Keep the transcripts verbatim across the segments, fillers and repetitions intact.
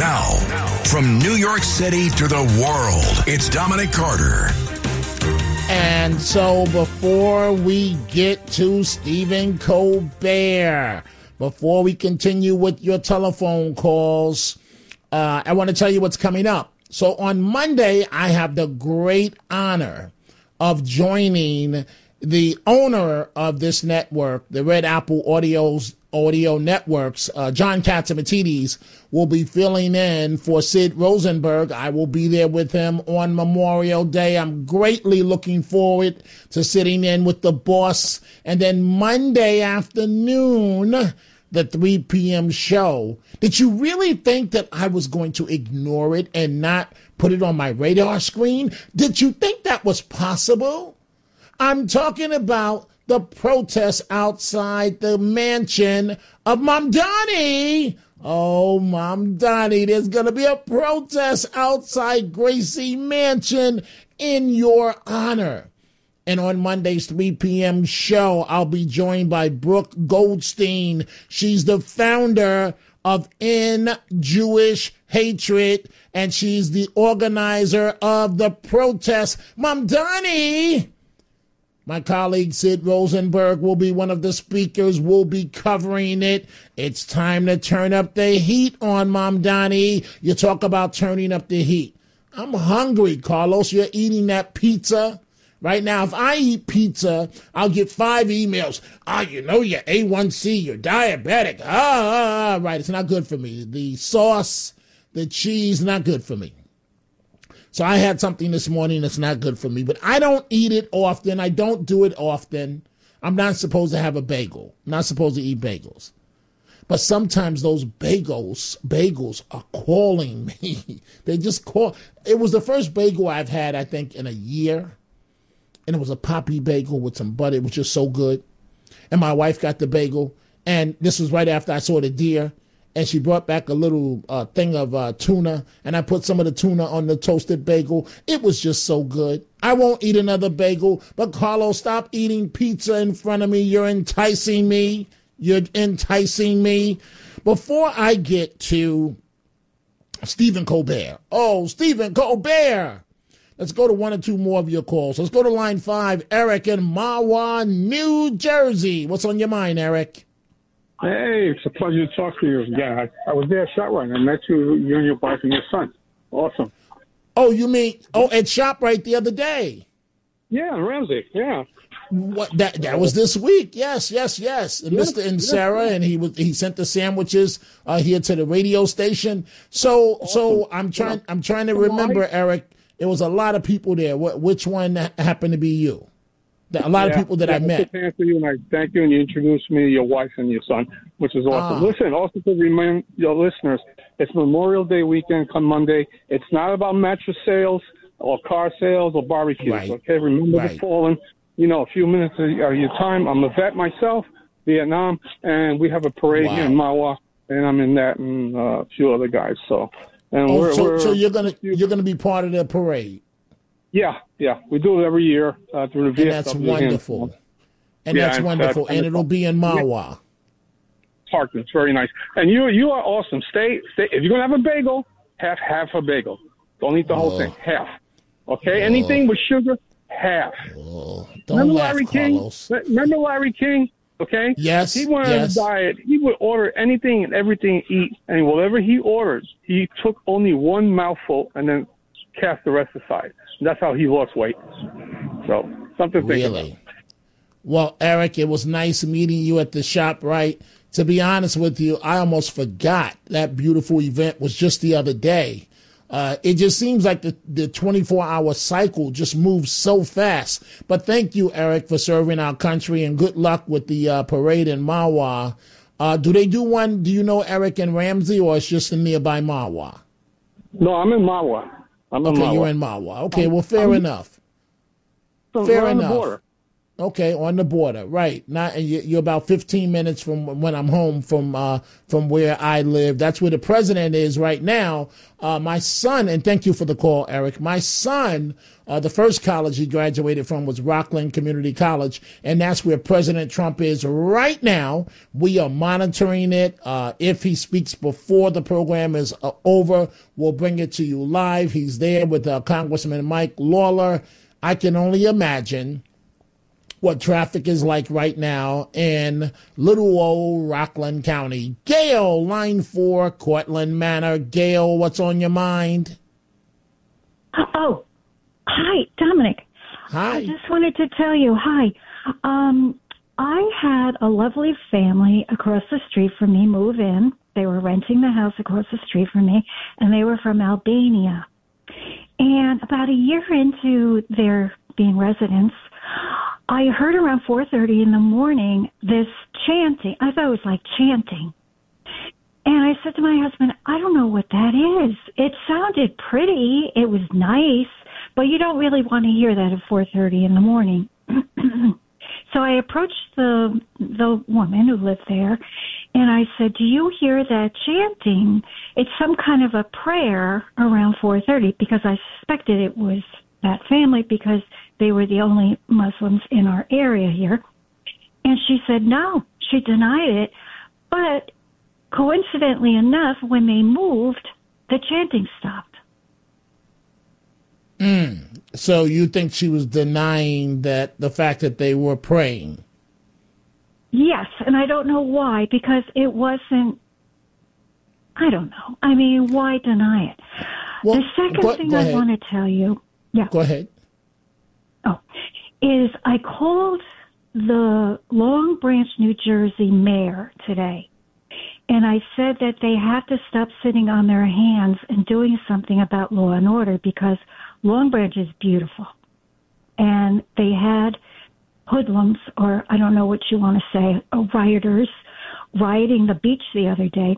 Now, from New York City to the world, it's Dominic Carter. And so before we get to Stephen Colbert, before we continue with your telephone calls, uh, I want to tell you what's coming up. So on Monday, I have the great honor of joining the owner of this network, the Red Apple Audio's Audio Networks. uh, John Catsimatidis will be filling in for Sid Rosenberg. I will be there with him on Memorial Day. I'm greatly looking forward to sitting in with the boss. And then Monday afternoon, the three p.m. show. Did you really think that I was going to ignore it and not put it on my radar screen? Did you think that was possible? I'm talking about the protest outside the mansion of Mamdani. Oh, Mamdani, there's going to be a protest outside Gracie Mansion in your honor. And on Monday's three p.m. show, I'll be joined by Brooke Goldstein. She's the founder of End Jewish Hatred, and she's the organizer of the protest. Mamdani! My colleague Sid Rosenberg will be one of the speakers. We'll be covering it. It's time to turn up the heat on Mamdani. You talk about turning up the heat. I'm hungry, Carlos. You're eating that pizza. Right now, if I eat pizza, I'll get five emails. Ah, you know you're A one C, you're diabetic. Ah, ah, ah, right. It's not good for me. The sauce, the cheese, not good for me. So I had something this morning that's not good for me, but I don't eat it often. I don't do it often. I'm not supposed to have a bagel. I'm not supposed to eat bagels. But sometimes those bagels, bagels are calling me. They just call. It was the first bagel I've had, I think, in a year. And it was a poppy bagel with some butter. It was just so good. And my wife got the bagel. And this was right after I saw the deer. And she brought back a little uh, thing of uh, tuna, and I put some of the tuna on the toasted bagel. It was just so good. I won't eat another bagel, but Carlos, stop eating pizza in front of me. You're enticing me. You're enticing me. Before I get to Stephen Colbert. Oh, Stephen Colbert. Let's go to one or two more of your calls. Let's go to line five, Eric in Mahwah, New Jersey. What's on your mind, Eric? Hey, it's a pleasure to talk to you. Yeah, I, I was there at ShopRite. I met you, you and your wife and your son. Awesome. Oh, you mean, oh, at ShopRite the other day? Yeah, Ramsey, yeah. What that that was this week? Yes, yes, yes. And yes, Mister and yes, Sarah, yes. and he was he sent the sandwiches uh, here to the radio station. So, awesome. so I'm trying I'm trying to remember, Eric. There was a lot of people there. What, which one happened to be you? A lot yeah, of people that yeah, I met. I answer you, and I thank you, and you introduced me to your wife and your son, which is awesome. Ah. Listen, also to remind your listeners, it's Memorial Day weekend come Monday. It's not about mattress sales or car sales or barbecues, Right. okay? Remember Right. the fallen. You know, a few minutes of your time. I'm a vet myself, Vietnam, and we have a parade Wow. here in Mahwah, and I'm in that and uh, a few other guys. So, and Oh, we're, so, we're so you're gonna you're gonna be part of the parade, yeah, yeah, we do it every year uh, through the and V S that's W. wonderful. And Yeah, that's and, uh, wonderful, and and it'll be in Mahwah. Parkland. It's very nice. And you you are awesome. Stay, stay. If you're going to have a bagel, have half a bagel. Don't eat the whole Oh. thing. Half. Okay? Anything with sugar, half. Oh, don't Remember laugh, Larry Carlos. King? Remember Larry King? Okay? Yes, He went yes. on a diet. He would order anything and everything to eat. And whatever he orders, he took only one mouthful and then cast the rest aside. And that's how he lost weight. So, something to think about. Really? Well, Eric, it was nice meeting you at the ShopRite. To be honest with you, I almost forgot that beautiful event was just the other day. Uh, it just seems like the, the twenty-four hour cycle just moves so fast. But thank you, Eric, for serving our country, and good luck with the uh, parade in Mahwah. Uh, do they do one, do you know, Eric and Ramsey, or it's just in nearby Mahwah? No, I'm in Mahwah. I'm in Okay, Mahwah. you're in Mahwah. Okay, well, fair I'm- enough. So Fair we're on enough. the border. Okay, on the border, right? Not, and you're about fifteen minutes from when I'm home from uh, from where I live. That's where the president is right now. Uh, my son, and thank you for the call, Eric. My son, uh, the first college he graduated from was Rockland Community College, and that's where President Trump is right now. We are monitoring it. Uh, if he speaks before the program is uh, over, we'll bring it to you live. He's there with uh, Congressman Mike Lawler. I can only imagine what traffic is like right now in little old Rockland County. Gail, line four, Cortland Manor. Gail, what's on your mind? Oh, hi, Dominic. Hi. I just wanted to tell you, hi. Um, I had a lovely family across the street from me move in. They were renting the house across the street from me, and they were from Albania. And about a year into their being residents, I heard around four thirty in the morning this chanting. I thought it was like chanting. And I said to my husband, I don't know what that is. It sounded pretty. It was nice, but you don't really want to hear that at four thirty in the morning. So I approached the the woman who lived there, and I said, do you hear that chanting? It's some kind of a prayer around four thirty, because I suspected it was that family because they were the only Muslims in our area here. And she said no, she denied it. But coincidentally enough, when they moved, the chanting stopped. Mm. So you think she was denying that the fact that they were praying? Yes, and I don't know why, because it wasn't, I don't know. I mean, why deny it? Well, the second go, thing go I ahead. want to tell you, yeah. Go ahead. Oh, is I called the Long Branch, New Jersey mayor today, and I said that they have to stop sitting on their hands and doing something about law and order, because Long Branch is beautiful. And they had hoodlums, or I don't know what you want to say, uh, rioters, rioting the beach the other day.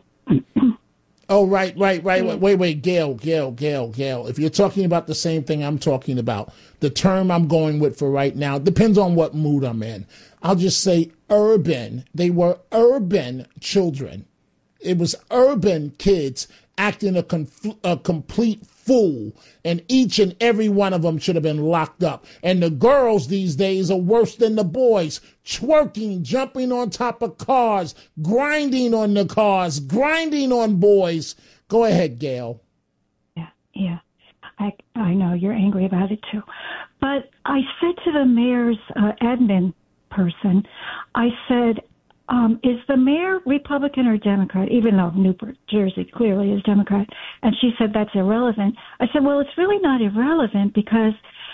Oh, right, right, right. Wait, wait, wait, Gail, Gail, Gail, Gail. If you're talking about the same thing I'm talking about, the term I'm going with for right now depends on what mood I'm in. I'll just say urban. They were urban children. It was urban kids acting a, conf- a complete fool, and each and every one of them should have been locked up. And the girls these days are worse than the boys, twerking, jumping on top of cars, grinding on the cars, grinding on boys. Go ahead, Gail. Yeah, yeah. I, I know you're angry about it too. But I said to the mayor's uh, admin person, I said, Um, is the mayor Republican or Democrat, even though New Jersey clearly is Democrat? And she said that's irrelevant. I said, well, it's really not irrelevant, because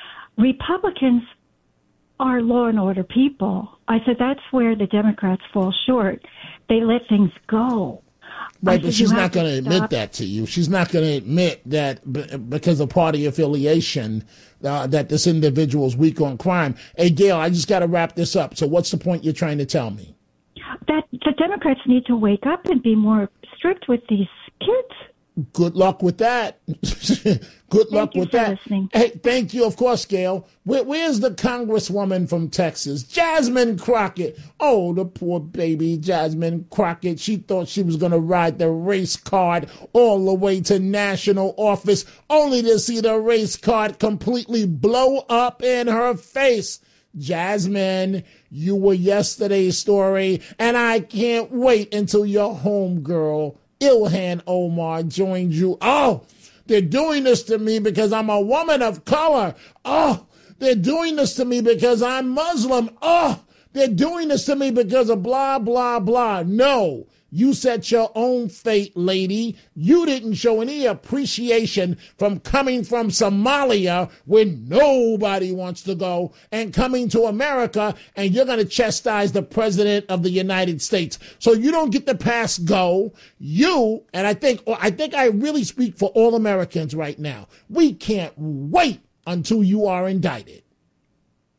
Republicans are law and order people. I said that's where the Democrats fall short. They let things go. Right, but she's not going to admit that to you. She's not going to admit that b- because of party affiliation, uh, that this individual is weak on crime. Hey, Gail, I just got to wrap this up. So what's the point you're trying to tell me? That the Democrats need to wake up and be more strict with these kids. Good luck with that. Good luck with that. Listening. Hey, thank you, of course, Gail. Where, where's the congresswoman from Texas, Jasmine Crockett? Oh, the poor baby Jasmine Crockett. She thought she was going to ride the race card all the way to national office, only to see the race card completely blow up in her face. Jasmine, you were yesterday's story, and I can't wait until your homegirl, Ilhan Omar, joins you. Oh, they're doing this to me because I'm a woman of color. Oh, they're doing this to me because I'm Muslim. Oh, they're doing this to me because of blah, blah, blah. No. You set your own fate, lady. You didn't show any appreciation from coming from Somalia, where nobody wants to go, and coming to America, and you're going to chastise the president of the United States. So you don't get the pass go. You, and I think, I think I really speak for all Americans right now. We can't wait until you are indicted.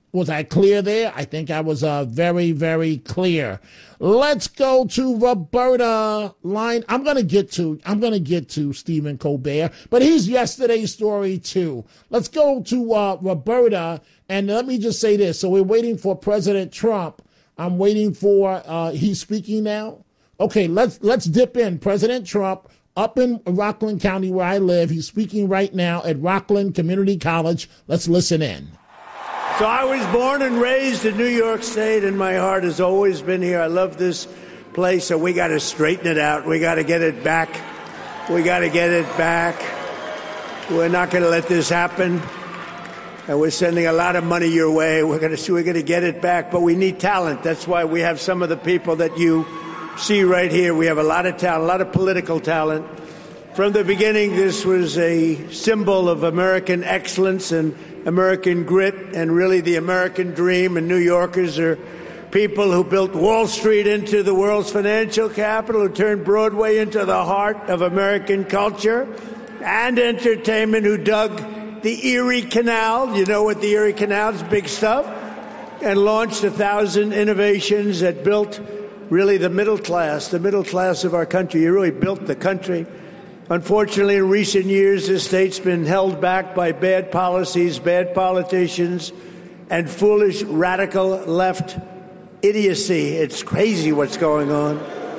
Was I clear there? I think I was uh, very, very clear. Let's go to Roberta line. I'm going to get to, I'm going to get to Stephen Colbert, but he's yesterday's story too. Let's go to uh, Roberta, and let me just say this. So we're waiting for President Trump. I'm waiting for, uh, he's speaking now. Okay, let's, let's dip in. President Trump up in Rockland County where I live. He's speaking right now at Rockland Community College. Let's listen in. So I was born and raised in New York State, and my heart has always been here. I love this place, so we got to straighten it out. We got to get it back. We got to get it back. We're not going to let this happen, and we're sending a lot of money your way. We're going to we're going to get it back, but we need talent. That's why we have some of the people that you see right here. We have a lot of talent, a lot of political talent. From the beginning, this was a symbol of American excellence and American grit and really the American dream. And New Yorkers are people who built Wall Street into the world's financial capital, who turned Broadway into the heart of American culture and entertainment, who dug the Erie Canal. You know what the Erie Canal is, big stuff. And launched a thousand innovations that built really the middle class, the middle class of our country. You really built the country. Unfortunately, in recent years, this state's been held back by bad policies, bad politicians, and foolish radical left idiocy. It's crazy what's going on.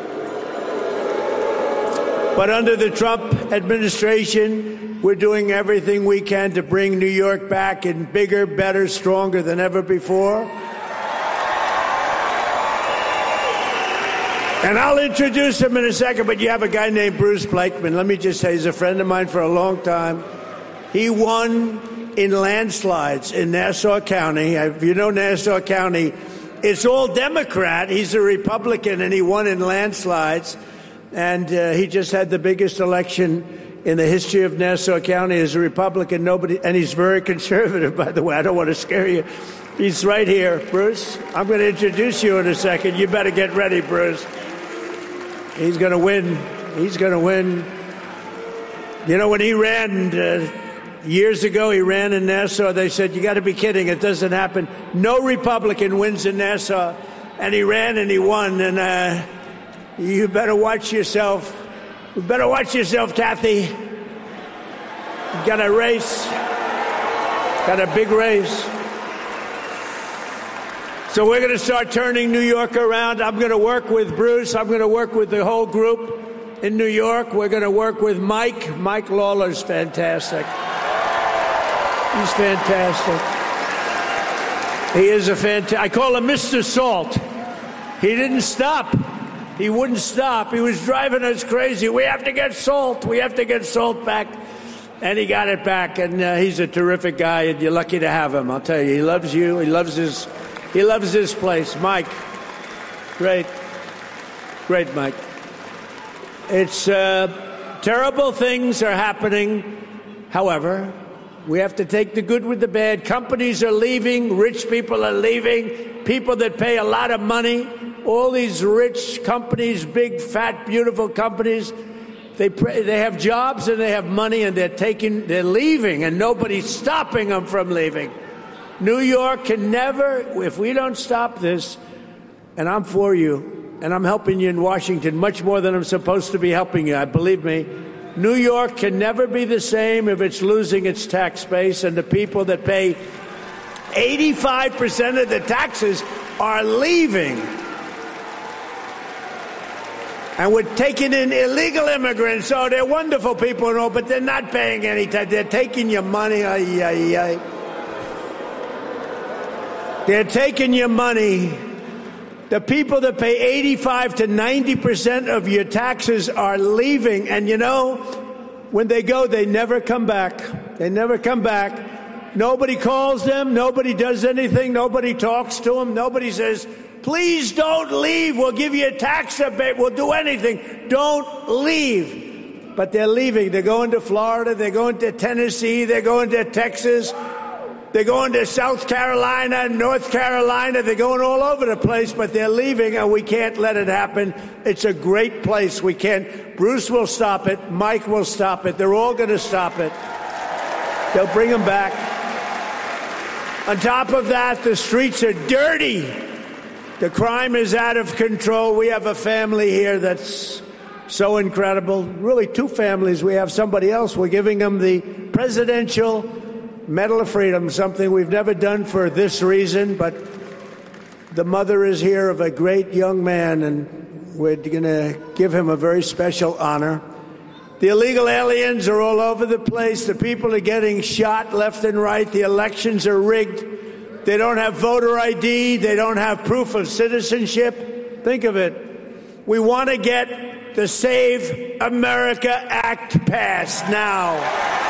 But under the Trump administration, we're doing everything we can to bring New York back in bigger, better, stronger than ever before. And I'll introduce him in a second, but you have a guy named Bruce Blakeman. Let me just say, he's a friend of mine for a long time. He won in landslides in Nassau County. If you know Nassau County, it's all Democrat. He's a Republican, and he won in landslides. And uh, he just had the biggest election in the history of Nassau County as a Republican. Nobody, and he's very conservative, by the way. I don't want to scare you. He's right here, Bruce. I'm going to introduce you in a second. You better get ready, Bruce. He's going to win. He's going to win. You know, when he ran uh, years ago, he ran in Nassau. They said, you got to be kidding. It doesn't happen. No Republican wins in Nassau. And he ran and he won. And uh, you better watch yourself. You better watch yourself, Kathy. You got a race. Got a big race. So we're going to start turning New York around. I'm going to work with Bruce. I'm going to work with the whole group in New York. We're going to work with Mike. Mike Lawler's fantastic. He's fantastic. He is a fantastic. I call him Mister Salt. He didn't stop. He wouldn't stop. He was driving us crazy. We have to get salt. We have to get salt back. And he got it back. And uh, he's a terrific guy, and you're lucky to have him. I'll tell you, he loves you. He loves his... He loves this place. Mike, great. Great, Mike. It's uh, terrible things are happening. However, we have to take the good with the bad. Companies are leaving. Rich people are leaving. People that pay a lot of money. All these rich companies, big, fat, beautiful companies, they pray, they have jobs and they have money, and they're taking, they're leaving, and nobody's stopping them from leaving. New York can never, if we don't stop this, and I'm for you, and I'm helping you in Washington much more than I'm supposed to be helping you, I believe me, New York can never be the same if it's losing its tax base, and the people that pay eighty-five percent of the taxes are leaving. And we're taking in illegal immigrants. Oh, they're wonderful people and all, but they're not paying any tax. They're taking your money. Ay, ay, ay. They're taking your money. The people that pay eighty-five to ninety percent of your taxes are leaving. And you know, when they go, they never come back. They never come back. Nobody calls them. Nobody does anything. Nobody talks to them. Nobody says, please don't leave. We'll give you a tax rebate. We'll do anything. Don't leave. But they're leaving. They're going to Florida. They're going to Tennessee. They're going to Texas. They're going to South Carolina, North Carolina. They're going all over the place, but they're leaving, and we can't let it happen. It's a great place. We can't. Bruce will stop it. Mike will stop it. They're all going to stop it. They'll bring them back. On top of that, the streets are dirty. The crime is out of control. We have a family here that's so incredible. Really, two families. We have somebody else. We're giving them the Presidential Medal of Freedom, something we've never done for this reason, but the mother is here of a great young man, and we're going to give him a very special honor. The illegal aliens are all over the place. The people are getting shot left and right. The elections are rigged. They don't have voter I D. They don't have proof of citizenship. Think of it. We want to get the Save America Act passed now.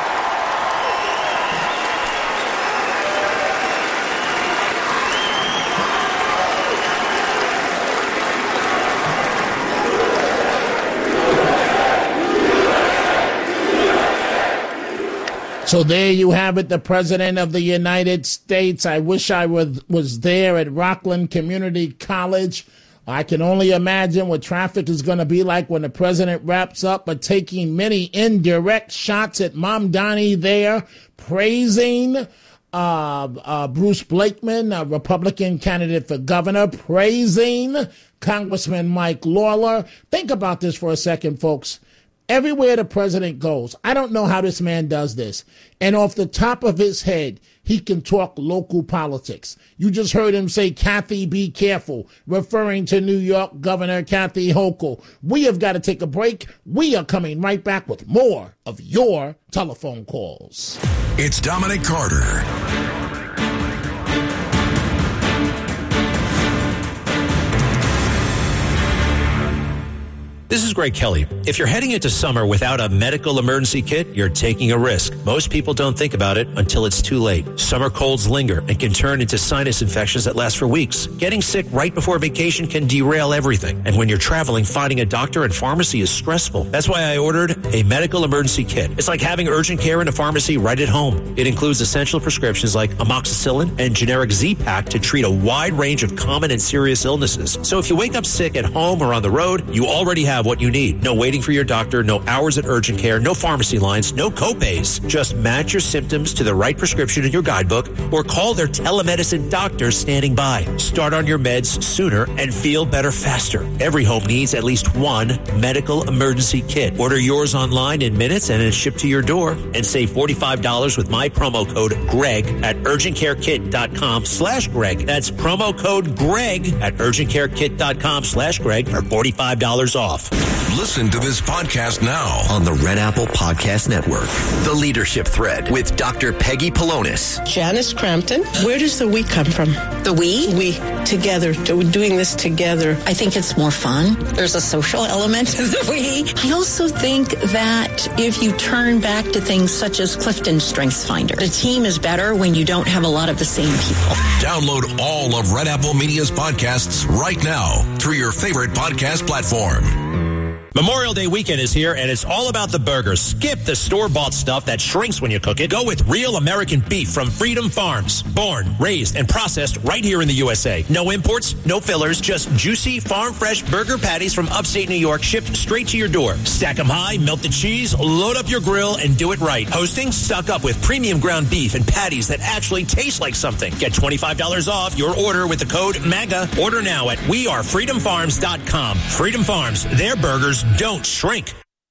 So there you have it, the President of the United States. I wish I was, was there at Rockland Community College. I can only imagine what traffic is going to be like when the president wraps up, but taking many indirect shots at Mamdani there, praising uh, uh, Bruce Blakeman, a Republican candidate for governor, praising Congressman Mike Lawler. Think about this for a second, folks. Everywhere the president goes, I don't know how this man does this. And off the top of his head, he can talk local politics. You just heard him say, Kathy, be careful, referring to New York Governor Kathy Hochul. We have got to take a break. We are coming right back with more of your telephone calls. It's Dominic Carter. This is Greg Kelly. If you're heading into summer without a medical emergency kit, you're taking a risk. Most people don't think about it until it's too late. Summer colds linger and can turn into sinus infections that last for weeks. Getting sick right before vacation can derail everything. And when you're traveling, finding a doctor and pharmacy is stressful. That's why I ordered a medical emergency kit. It's like having urgent care in a pharmacy right at home. It includes essential prescriptions like amoxicillin and generic Z-Pak to treat a wide range of common and serious illnesses. So if you wake up sick at home or on the road, you already have what you need. No waiting for your doctor, no hours at urgent care, no pharmacy lines, no copays. Just match your symptoms to the right prescription in your guidebook or call their telemedicine doctor standing by. Start on your meds sooner and feel better faster. Every home needs at least one medical emergency kit. Order yours online in minutes and it's shipped to your door, and save forty-five dollars with my promo code GREG at urgentcarekit.com slash Greg. That's promo code GREG at urgentcarekit.com slash Greg for forty-five dollars off. Listen to this podcast now on the Red Apple Podcast Network. The Leadership Thread with Doctor Peggy Polonis. Janice Crampton. Where does the we come from? The we? We. Together. Doing this together. I think it's more fun. There's a social element to the we. I also think that if you turn back to things such as Clifton Strengths Finder, the team is better when you don't have a lot of the same people. Download all of Red Apple Media's podcasts right now through your favorite podcast platform. Memorial Day weekend is here, and it's all about the burgers. Skip the store-bought stuff that shrinks when you cook it. Go with real American beef from Freedom Farms. Born, raised, and processed right here in the U S A. No imports, no fillers, just juicy, farm-fresh burger patties from upstate New York shipped straight to your door. Stack them high, melt the cheese, load up your grill, and do it right. Hosting? Stock up with premium ground beef and patties that actually taste like something. Get twenty-five dollars off your order with the code MAGA. Order now at we are freedom farms dot com. Freedom Farms, their burgers don't shrink.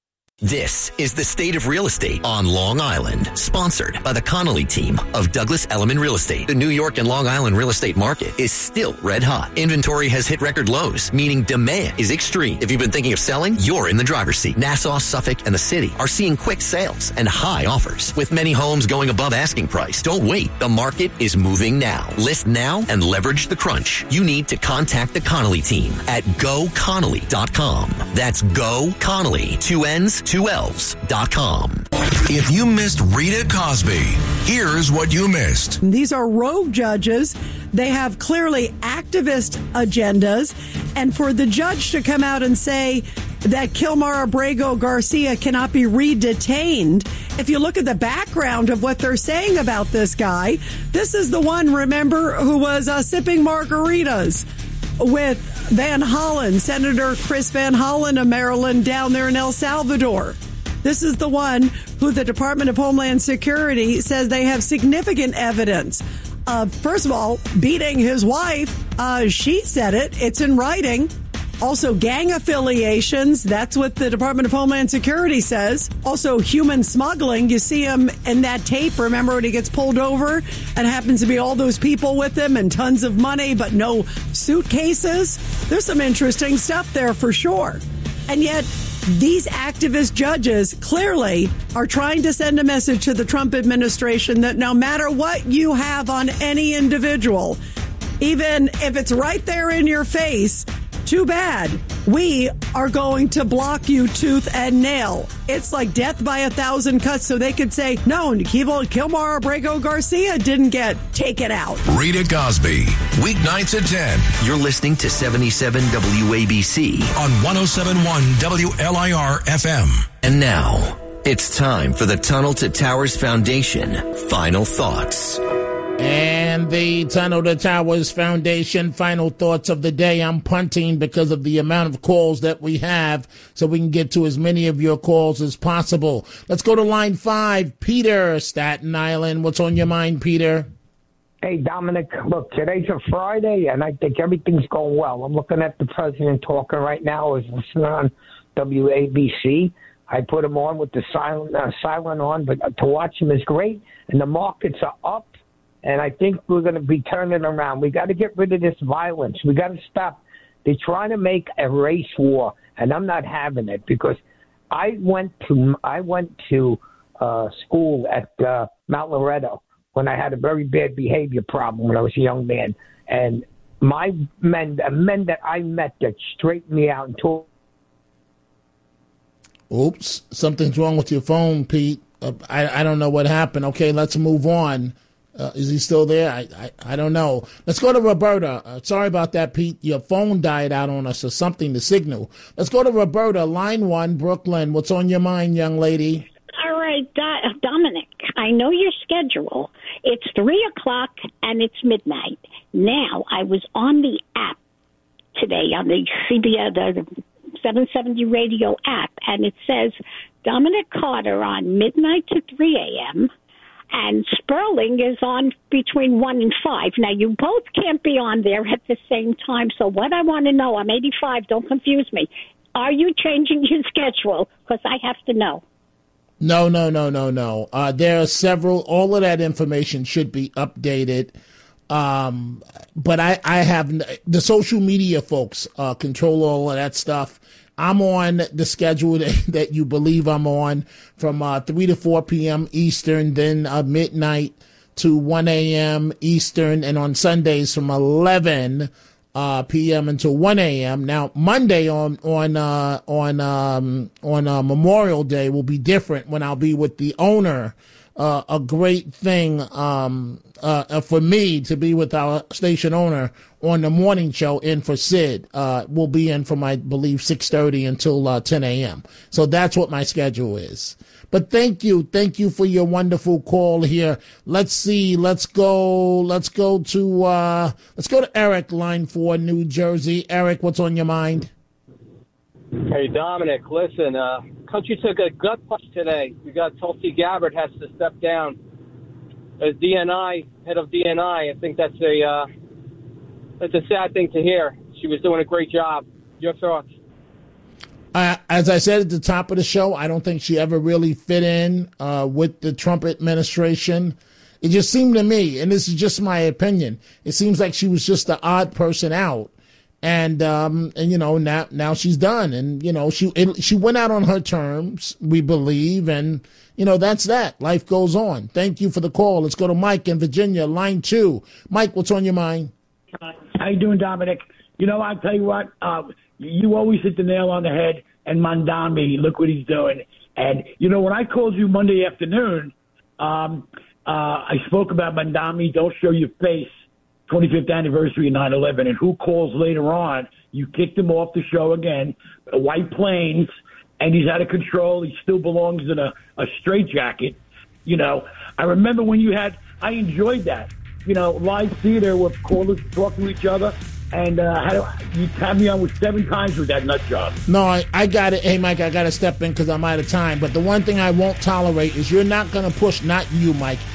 This is The State of Real Estate on Long Island, sponsored by the Connolly team of Douglas Elliman Real Estate. The New York and Long Island real estate market is still red hot. Inventory has hit record lows, meaning demand is extreme. If you've been thinking of selling, you're in the driver's seat. Nassau, Suffolk, and the city are seeing quick sales and high offers, with many homes going above asking price. Don't wait. The market is moving now. List now and leverage the crunch. You need to contact the Connolly team at go connolly dot com. That's Go Connolly, two N's, two L's dot com. If you missed Rita Cosby, here's what you missed. These are rogue judges. They have clearly activist agendas. And for the judge to come out and say that Kilmar Abrego Garcia cannot be re-detained, if you look at the background of what they're saying about this guy, this is the one, remember, who was uh, sipping margaritas with Van Hollen, Senator Chris Van Hollen of Maryland down there in El Salvador. This is the one who the Department of Homeland Security says they have significant evidence Uh, first of all, beating his wife. Uh, she said it. It's in writing. Also, gang affiliations. That's what the Department of Homeland Security says. Also, human smuggling. You see him in that tape. Remember when he gets pulled over and happens to be all those people with him and tons of money, but no suitcases? There's some interesting stuff there for sure. And yet, these activist judges clearly are trying to send a message to the Trump administration that no matter what you have on any individual, even if it's right there in your face, too bad. We are going to block you tooth and nail. It's like death by a thousand cuts, so they could say, no, Nikhil Kilmar Abrego Garcia didn't get taken out. Rita Cosby, weeknights at ten. You're listening to seventy-seven W A B C on one oh seven point one W L I R F M. And now, it's time for the Tunnel to Towers Foundation Final Thoughts. And the Tunnel to Towers Foundation final thoughts of the day. I'm punting because of the amount of calls that we have, so we can get to as many of your calls as possible. Let's go to line five. Peter, Staten Island. What's on your mind, Peter? Hey, Dominic, look, today's a Friday, and I think everything's going well. I'm looking at the president talking right now. I was listening on W A B C. I put him on with the silent, uh, silent on, but to watch him is great. And the markets are up. And I think we're going to be turning around. We got to get rid of this violence. We got to stop. They're trying to make a race war, and I'm not having it because I went to I went to uh, school at uh, Mount Loretto when I had a very bad behavior problem when I was a young man, and my men, the men that I met that straightened me out and told. Oops, something's wrong with your phone, Pete. Uh, I I don't know what happened. Okay, let's move on. Uh, is he still there? I, I I don't know. Let's go to Roberta. Uh, sorry about that, Pete. Your phone died out on us or something, the signal. Let's go to Roberta, line one, Brooklyn. What's on your mind, young lady? All right, Do- Dominic, I know your schedule. It's three o'clock and it's midnight. Now, I was on the app today, on the C B S, the seven seventy radio app, and it says Dominic Carter on midnight to three a.m., and Sperling is on between one and five. Now, you both can't be on there at the same time. So what I want to know, I'm eighty-five, don't confuse me. Are you changing your schedule? Because I have to know. No, no, no, no, no. Uh, there are several. All of that information should be updated. Um, but I, I have the social media folks uh, control all of that stuff. I'm on the schedule that, that you believe I'm on from uh, three to four p.m. Eastern, then uh, midnight to one a.m. Eastern, and on Sundays from eleven uh, p.m. until one a.m. Now, Monday on on uh, on um, on uh, Memorial Day will be different when I'll be with the owner. Uh, a great thing um, uh, for me to be with our station owner on the morning show in for Sid. Uh, we'll be in from, I believe, six thirty until uh, ten a.m. So that's what my schedule is. But thank you. Thank you for your wonderful call here. Let's see. Let's go. Let's go to uh, let's go to Eric, line four, New Jersey. Eric, what's on your mind? Hey, Dominic, listen, uh, country took a gut punch today. We got Tulsi Gabbard has to step down as D N I, head of D N I. I think that's a, uh, that's a sad thing to hear. She was doing a great job. Your thoughts? Uh, as I said at the top of the show, I don't think she ever really fit in uh, with the Trump administration. It just seemed to me, and this is just my opinion, it seems like she was just the odd person out. And, um, and, you know, now, now she's done. And, you know, she, it, she went out on her terms, we believe. And, you know, that's that. Life goes on. Thank you for the call. Let's go to Mike in Virginia, line two. Mike, what's on your mind? How you doing, Dominic? You know, I'll tell you what, uh, you always hit the nail on the head. And Mandami, look what he's doing. And, you know, when I called you Monday afternoon, um, uh, I spoke about Mandami, don't show your face. twenty-fifth anniversary of nine eleven, and who calls later on? You kicked him off the show again, White Plains, and he's out of control. He still belongs in a, a straitjacket. You know, I remember when you had, I enjoyed that, you know, live theater where callers talk to each other, and uh, had, you had me on with seven times with that nut job. No, I, I got it. Hey, Mike, I got to step in because I'm out of time. But the one thing I won't tolerate is you're not going to push, not you, Mike,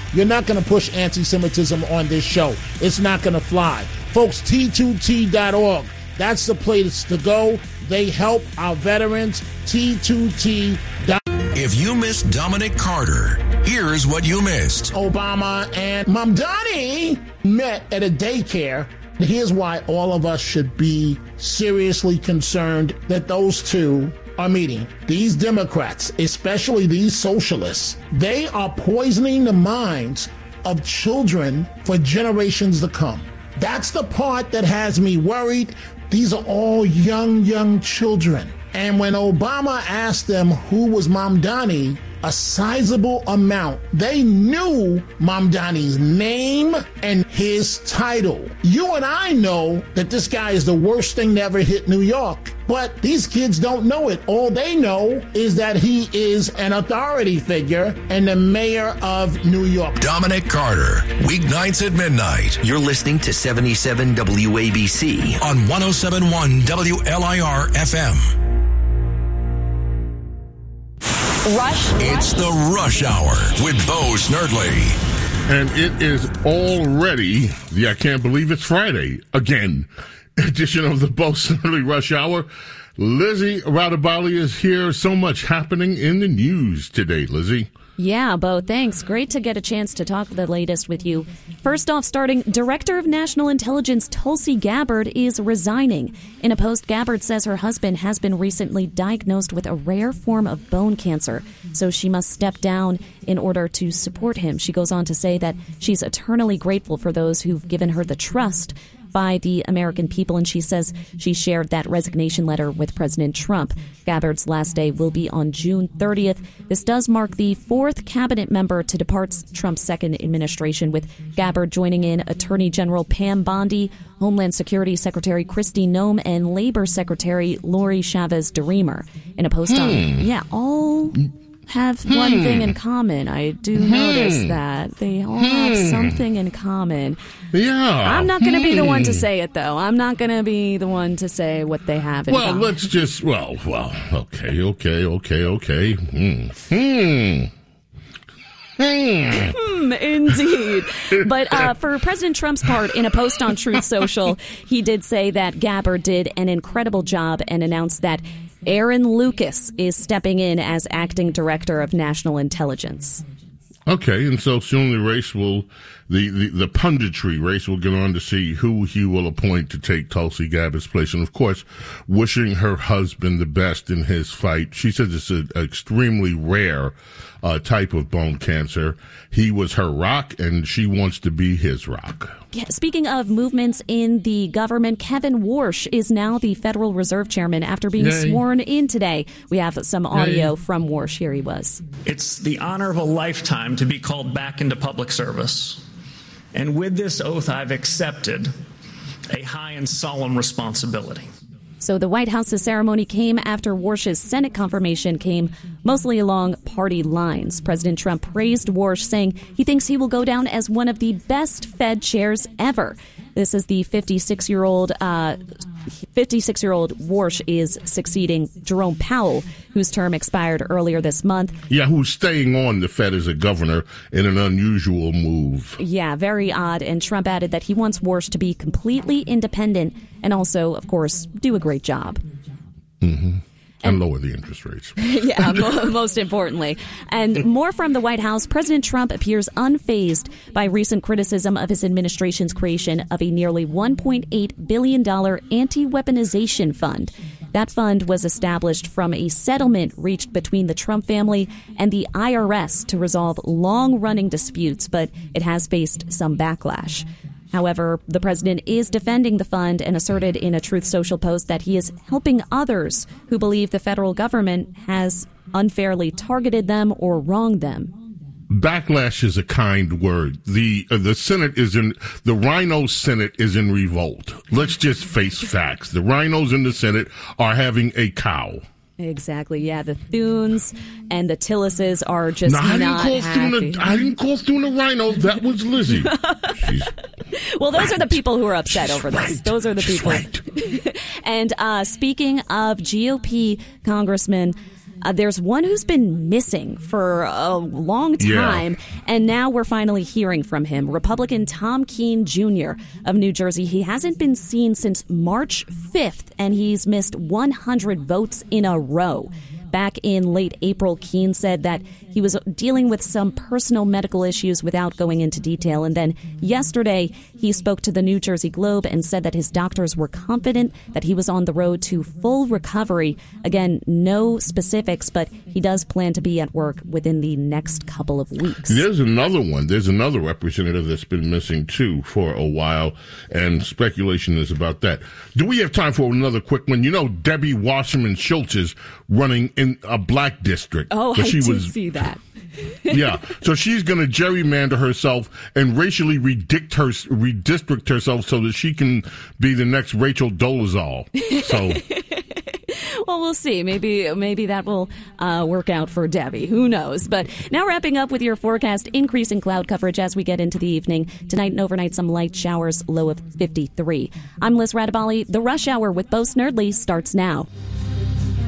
You're not going to push anti-Semitism on this show. It's not going to fly. Folks, T two T dot org. That's the place to go. They help our veterans. T two T dot org. If you missed Dominic Carter, here's what you missed. Obama and Mamdani met at a daycare. Here's why all of us should be seriously concerned that those two are meeting. These Democrats, especially these socialists, they are poisoning the minds of children for generations to come. That's the part that has me worried. These are all young, young children. And when Obama asked them who was Mamdani, a sizable amount, they knew Mamdani's name and his title. You and I know that this guy is the worst thing to ever hit New York, but these kids don't know it. All they know is that he is an authority figure and the mayor of New York. Dominic Carter, weeknights at midnight. You're listening to seventy-seven W A B C on one oh seven point one W L I R F M. Rush. It's the Rush Hour with Bo Snerdley. And it is already the I Can't Believe It's Friday again edition of the Bo Snerdley Rush Hour. Lizzie Radabali is here. So much happening in the news today, Lizzie. Yeah, Bo, thanks. Great to get a chance to talk the latest with you. First off, starting, Director of National Intelligence Tulsi Gabbard is resigning. In a post, Gabbard says her husband has been recently diagnosed with a rare form of bone cancer, so she must step down in order to support him. She goes on to say that she's eternally grateful for those who've given her the trust by the American people, and she says she shared that resignation letter with President Trump. Gabbard's last day will be on June thirtieth. This does mark the fourth cabinet member to depart Trump's second administration, with Gabbard joining in Attorney General Pam Bondi, Homeland Security Secretary Kristi Noem, and Labor Secretary Lori Chavez DeRemer. In a post hmm. on, yeah, all have Hmm. one thing in common. I do Hmm. notice that. They all have Hmm. something in common. Yeah. I'm not going to be the one to Hmm. say it, though. I'm not going to be the one to say what they have in Well, common. let's just, well, well, okay, okay, okay, okay. Hmm. Hmm. Hmm. Hmm, indeed. But uh, for President Trump's part, in a post on Truth Social, he did say that Gabbard did an incredible job and announced that Aaron Lucas is stepping in as acting director of national intelligence. Okay, and so soon the race will, the, the, the punditry race will get on to see who he will appoint to take Tulsi Gabbard's place. And, of course, wishing her husband the best in his fight. She says it's an extremely rare uh, type of bone cancer. He was her rock, and she wants to be his rock. Yeah, speaking of movements in the government, Kevin Warsh is now the Federal Reserve Chairman after being Yay. sworn in today. We have some audio Yay. from Warsh. Here he was. It's the honor of a lifetime to be called back into public service. And with this oath, I've accepted a high and solemn responsibility. So the White House's ceremony came after Warsh's Senate confirmation came mostly along party lines. President Trump praised Warsh, saying he thinks he will go down as one of the best Fed chairs ever. This is the fifty-six-year-old uh, fifty-six-year-old Warsh is succeeding Jerome Powell, whose term expired earlier this month. Yeah, who's staying on the Fed as a governor in an unusual move. Yeah, very odd. And Trump added that he wants Warsh to be completely independent and also, of course, do a great job. Mm-hmm. And, and lower the interest rates. Yeah, most importantly. And more from the White House, President Trump appears unfazed by recent criticism of his administration's creation of a nearly one point eight billion dollars anti-weaponization fund. That fund was established from a settlement reached between the Trump family and the I R S to resolve long-running disputes, but it has faced some backlash. However, the president is defending the fund and asserted in a Truth Social post that he is helping others who believe the federal government has unfairly targeted them or wronged them. Backlash is a kind word. The uh, the Senate is in, the Rhino Senate is in revolt. Let's just face facts. The rhinos in the Senate are having a cow. Exactly, yeah. The Thunes and the Tillises are just no, I not didn't call happy. Thune a, I didn't call Thune a rhino. That was Lizzie. Well, those right. are the people who are upset She's over right. this. Those are the She's people. Right. And uh, speaking of G O P Congressman Uh, there's one who's been missing for a long time, yeah. and now we're finally hearing from him. Republican Tom Keene Junior of New Jersey. He hasn't been seen since March fifth, and he's missed one hundred votes in a row. Back in late April, Keene said that he was dealing with some personal medical issues without going into detail. And then yesterday, he spoke to the New Jersey Globe and said that his doctors were confident that he was on the road to full recovery. Again, no specifics, but he does plan to be at work within the next couple of weeks. There's another one. There's another representative that's been missing, too, for a while, and speculation is about that. Do we have time for another quick one? You know, Debbie Wasserman Schultz is running in a black district. Oh, so I she did was, see that. Yeah, so she's going to gerrymander herself and racially redict her, redistrict herself so that she can be the next Rachel Dolezal. So, well, we'll see. Maybe maybe that will uh, work out for Debbie. Who knows? But now wrapping up with your forecast, increasing cloud coverage as we get into the evening. Tonight and overnight, some light showers, low of fifty-three. I'm Liz Radabali. The Rush Hour with Bo Snerdley starts now.